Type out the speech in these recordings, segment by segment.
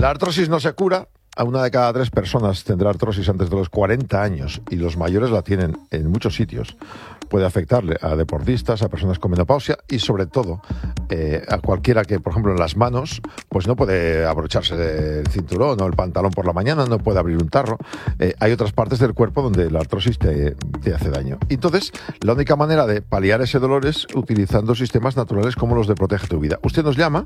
La artrosis no se cura. A 1 de cada 3 personas tendrá artrosis antes de los 40 años y los mayores la tienen en muchos sitios. Puede afectarle a deportistas, a personas con menopausia y sobre todo a cualquiera que, por ejemplo, en las manos, pues no puede abrocharse el cinturón o el pantalón por la mañana, no puede abrir un tarro. Hay otras partes del cuerpo donde la artrosis te hace daño. Entonces, la única manera de paliar ese dolor es utilizando sistemas naturales como los de Protege tu Vida. Usted nos llama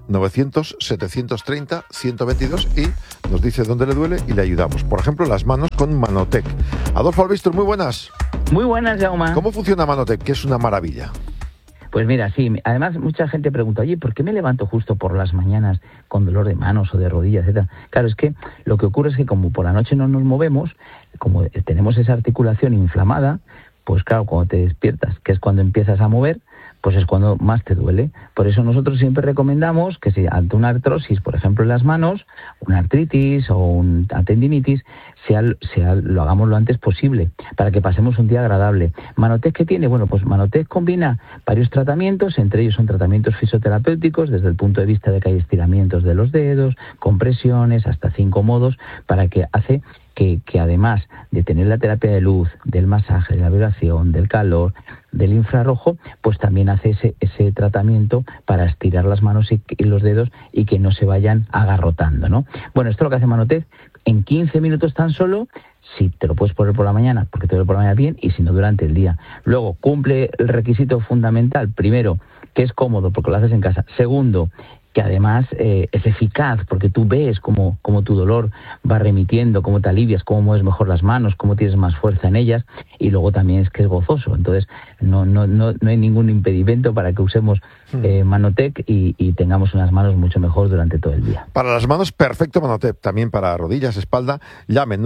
900-730-122 y nos dice dónde le duele y le ayudamos. Por ejemplo, las manos con Manotec. Adolfo Albistur, muy buenas. Muy buenas, Jaume. ¿Cómo funciona Manotec? Que es una maravilla. Pues mira, sí. Además, mucha gente pregunta, oye, ¿por qué me levanto justo por las mañanas con dolor de manos o de rodillas, etcétera? Claro, es que lo que ocurre es que como por la noche no nos movemos, como tenemos esa articulación inflamada, pues claro, cuando te despiertas, que es cuando empiezas a mover, pues es cuando más te duele. Por eso nosotros siempre recomendamos que si ante una artrosis, por ejemplo en las manos, una artritis o una tendinitis, lo hagamos lo antes posible, para que pasemos un día agradable. ¿Manotec qué tiene? Bueno, pues Manotec combina varios tratamientos, entre ellos son tratamientos fisioterapéuticos, desde el punto de vista de que hay estiramientos de los dedos, compresiones, hasta 5 modos, para que hace que además de tener la terapia de luz, del masaje, de la vibración, del calor, del infrarrojo, pues también hace ese tratamiento para estirar las manos y los dedos y que no se vayan agarrotando, ¿no? Bueno, esto es lo que hace Manotec en 15 minutos tan solo, si te lo puedes poner por la mañana, porque te duele por la mañana bien, y si no durante el día. Luego, cumple el requisito fundamental, primero, que es cómodo porque lo haces en casa. Segundo, que además es eficaz, porque tú ves cómo tu dolor va remitiendo, cómo te alivias, cómo mueves mejor las manos, cómo tienes más fuerza en ellas, y luego también es que es gozoso. Entonces no hay ningún impedimento para que usemos Manotec y tengamos unas manos mucho mejor durante todo el día. Para las manos, perfecto Manotec, también para rodillas, espalda. Llame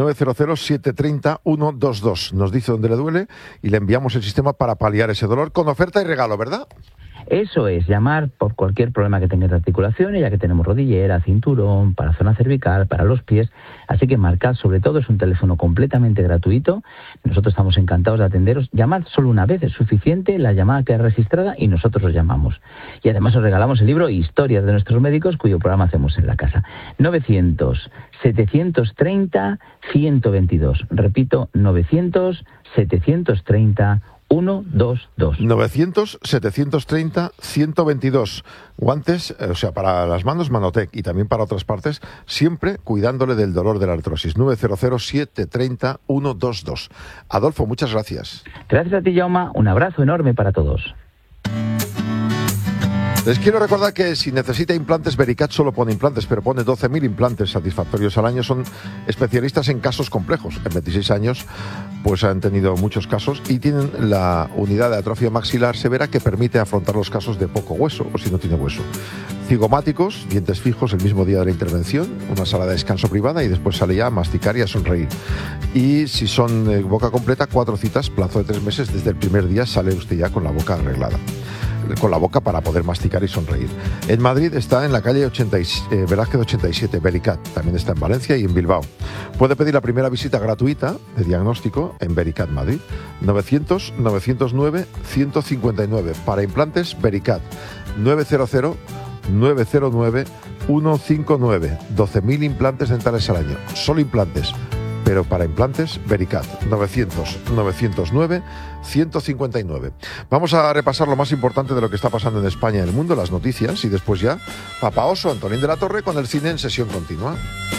900-730-122. Nos dice dónde le duele y le enviamos el sistema para paliar ese dolor con oferta y regalo, ¿verdad? Eso es, llamar por cualquier problema que tengas de articulaciones, ya que tenemos rodillera, cinturón, para zona cervical, para los pies. Así que marcad, sobre todo, es un teléfono completamente gratuito. Nosotros estamos encantados de atenderos. Llamad solo una vez, es suficiente la llamada que es registrada y nosotros os llamamos. Y además os regalamos el libro Historias de nuestros médicos, cuyo programa hacemos en la casa. 900-730-122. Repito, 900-730-122. 900-730-122. Guantes, o sea, para las manos Manotec y también para otras partes, siempre cuidándole del dolor de la artrosis. 900-730-122. Adolfo, muchas gracias. Gracias a ti, Jaume. Un abrazo enorme para todos. Les quiero recordar que si necesita implantes, Vericat solo pone implantes, pero pone 12.000 implantes satisfactorios al año. Son especialistas en casos complejos. En 26 años pues han tenido muchos casos y tienen la unidad de atrofia maxilar severa que permite afrontar los casos de poco hueso o si no tiene hueso. Cigomáticos, dientes fijos el mismo día de la intervención, una sala de descanso privada y después sale ya a masticar y a sonreír. Y si son boca completa, 4 citas, plazo de 3 meses, desde el primer día sale usted ya con la boca arreglada, con la boca para poder masticar y sonreír. En Madrid está en la calle Velázquez 87, Vericat. También está en Valencia y en Bilbao. Puede pedir la primera visita gratuita de diagnóstico en Vericat Madrid. 900-909-159. Para implantes, Vericat. 900-909-159. 12.000 implantes dentales al año. Solo implantes. Pero para implantes, Vericat, 900-909-159. Vamos a repasar lo más importante de lo que está pasando en España y en el mundo, las noticias, y después ya, Papa Oso, Antonín de la Torre, con el cine en sesión continua.